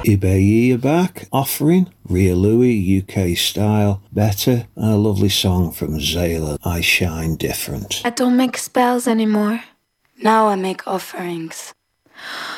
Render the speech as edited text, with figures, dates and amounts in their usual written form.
Ibeyi are back, offering Ria Louie, UK style, Better, and a lovely song from Zayla, I Shine Different. I don't make spells anymore. Now I make offerings.